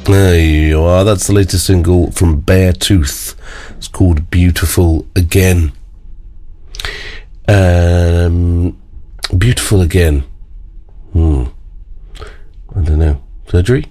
There you are. That's the latest single from Beartooth. It's called Beautiful Again. Beautiful Again. I don't know. Surgery?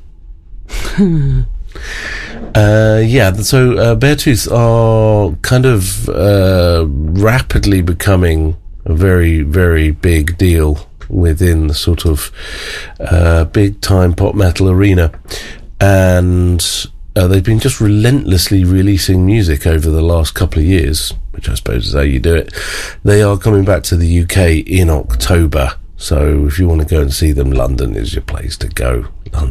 So Beartooth are kind of rapidly becoming a very, very big deal within the sort of big time pop metal arena, and they've been just relentlessly releasing music over the last couple of years, which I suppose is how you do it. They are coming back to the UK in October, so if you want to go and see them, London is your place to go.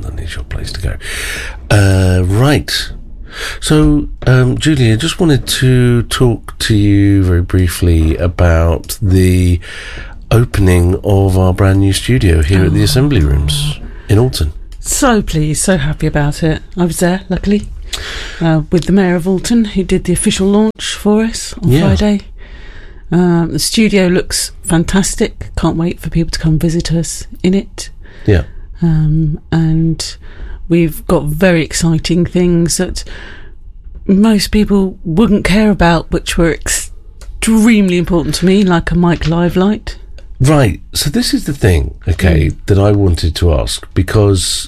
Right. So, Julie, I just wanted to talk to you very briefly about the opening of our brand new studio here at the Assembly Rooms in Alton. So pleased, so happy about it. I was there, luckily, with the Mayor of Alton, who did the official launch for us on Friday. The studio looks fantastic. Can't wait for people to come visit us in it. Yeah. And we've got very exciting things that most people wouldn't care about, which were extremely important to me, like a mic live light. Right. So this is the thing, that I wanted to ask, because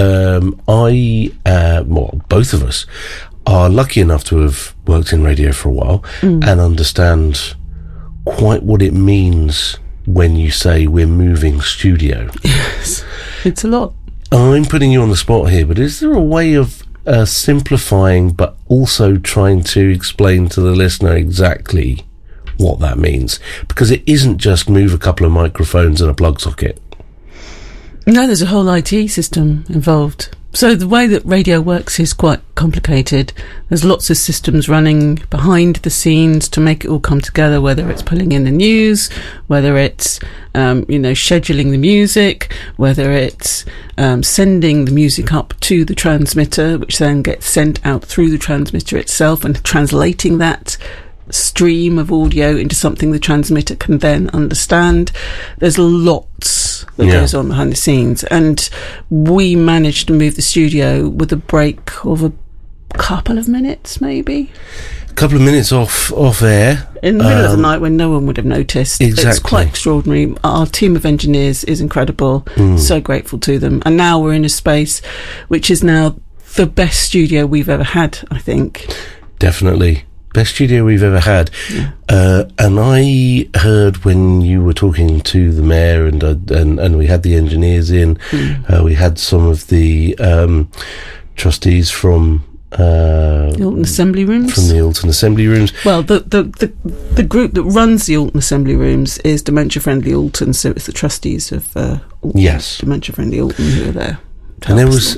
both of us are lucky enough to have worked in radio for a while and understand quite what it means when you say we're moving studio. Yes, it's a lot. I'm putting you on the spot here, but is there a way of simplifying but also trying to explain to the listener exactly what that means? Because it isn't just move a couple of microphones and a plug socket. No, there's a whole IT system involved. So the way that radio works is quite complicated. There's lots of systems running behind the scenes to make it all come together, whether it's pulling in the news, whether it's, scheduling the music, whether it's sending the music up to the transmitter, which then gets sent out through the transmitter itself, and translating that stream of audio into something the transmitter can then understand. There's lots that goes on behind the scenes, and we managed to move the studio with a break of a couple of minutes, maybe a couple of minutes off air in the middle of the night when no one would have noticed. Exactly. It's quite extraordinary. Our team of engineers is incredible. So grateful to them. And now we're in a space which is now the best studio we've ever had, I think. Definitely. Best studio we've ever had. And I heard when you were talking to the mayor and we had the engineers in, we had some of the trustees from the Alton Assembly Rooms. From the Alton Assembly Rooms. Well, the group that runs the Alton Assembly Rooms is Dementia Friendly Alton, so it's the trustees of Dementia Friendly Alton who are there. And there was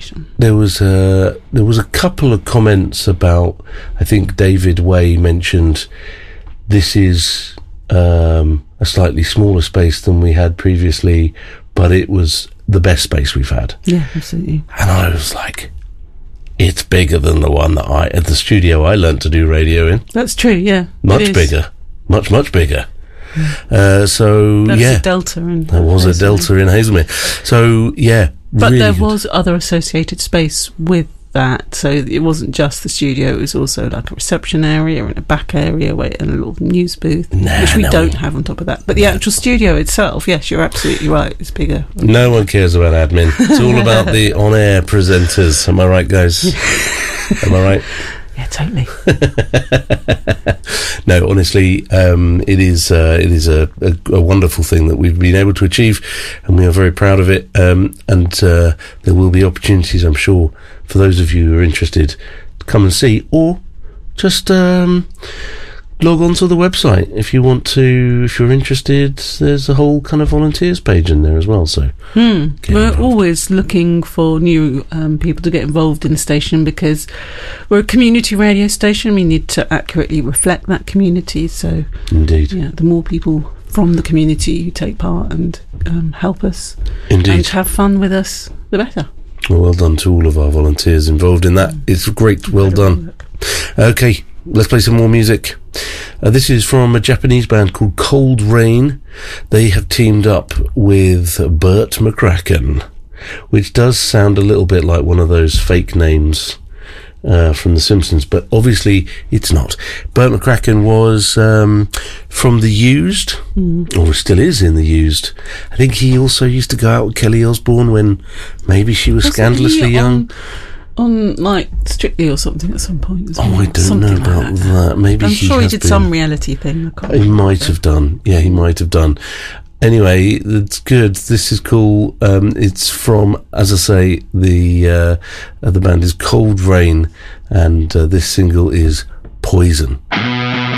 a couple of comments about, I think David Way mentioned, this is a slightly smaller space than we had previously, but it was the best space we've had. Yeah, absolutely. And I was like, it's bigger than the one at the studio I learnt to do radio in. That's true, yeah. Much bigger. Much bigger. There was a Delta in Hazelmere. So, yeah. But really there good. was other associated space with that, so it wasn't just the studio, it was also like a reception area and a back area and a little news booth, which we don't have on top of that. But the actual studio itself, yes, you're absolutely right, it's bigger. No one cares about admin. It's all about the on-air presenters. Am I right, guys? Am I right? Yeah, totally. No, honestly, it is a wonderful thing that we've been able to achieve, and we are very proud of it. And there will be opportunities, I'm sure, for those of you who are interested to come and see, or just log on to the website if you want to. If you're interested, there's a whole kind of volunteers page in there as well. So we're always looking for new people to get involved in the station, because we're a community radio station. We need to accurately reflect that community. So indeed, the more people from the community who take part and help us and have fun with us, the better. Well done to all of our volunteers involved in that. It's great. Well done. Okay, let's play some more music. This is from a Japanese band called Cold Rain. They have teamed up with Burt McCracken. which does sound a little bit like one of those fake names from The Simpsons, but obviously it's not. Burt McCracken was from The Used, or still is in The Used. I think he also used to go out with Kelly Osbourne when maybe she was scandalously young. On like Strictly or something at some point. I don't know about that. Maybe I'm sure he did some reality thing. He might have done. Yeah, he might have done. Anyway, it's good. This is cool. It's from, as I say, the band is Cold Rain, and this single is Poison.